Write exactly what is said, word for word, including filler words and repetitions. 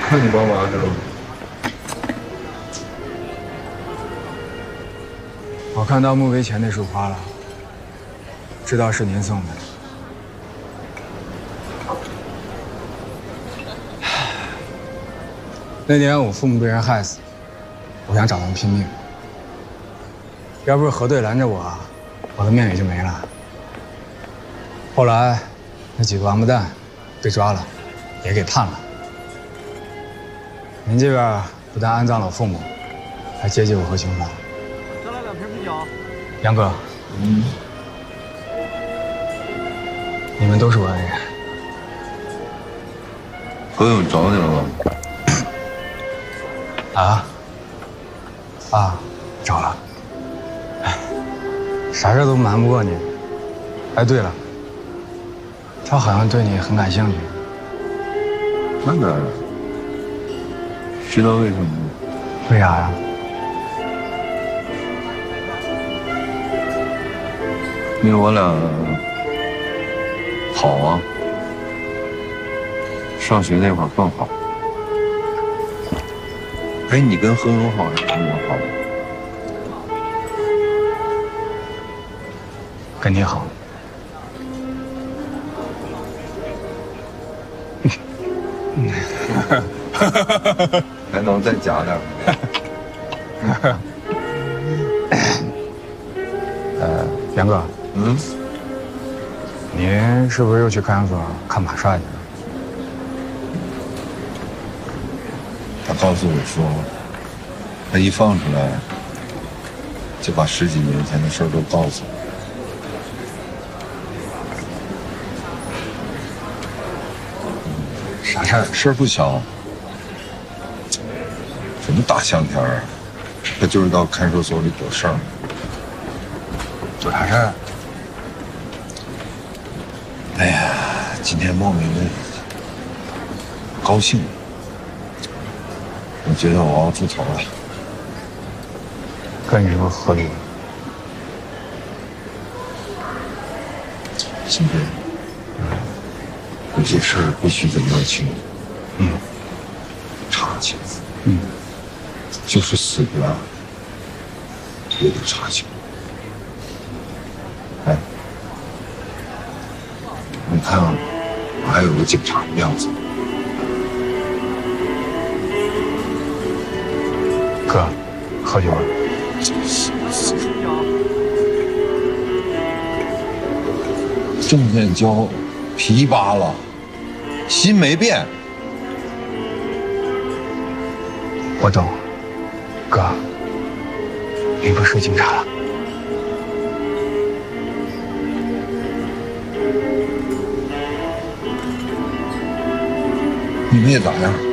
那你帮忙是吧？ 我看到墓碑前那束花了，知道是您送的。那年我父母被人害死，我想找他们拼命。要不是何队拦着我，我的命也就没了。后来，那几个王八蛋被抓了，也给判了。您这边不但安葬了我父母，还接济我和刑罚。 再来两瓶啤酒。 杨哥，嗯，你们都是我的人。 何勇找你了吗？ 啊？啊，找了。哎，啥事都瞒不过你。哎，对了，他好像对你很感兴趣。 那当然。知道为什么吗？ 为啥呀？ 因为我俩好啊，上学那会儿更好。哎，你跟何勇好还是跟我好？ 跟你好。 还能再加点吗？ 呃，杨哥， 嗯， 您是不是又去看守所看马帅去了？ 他告诉我说，他一放出来，就把十几年前的事儿都告诉我。 啥事儿？ 事儿不小。什么大香天儿？他就是到看守所里躲事儿。 有啥事儿？ 哎呀，今天莫名的高兴，我觉得我熬出头了。 跟你说合理。 今天有些事儿必须得摸清。 嗯。 查清。 嗯。 就是死不了，也得查清。哎，你看，我还有个警察的样子。 哥，喝酒了。 证件交皮扒了，心没变。 我懂。哥，你不是警察了。 你们也咋样？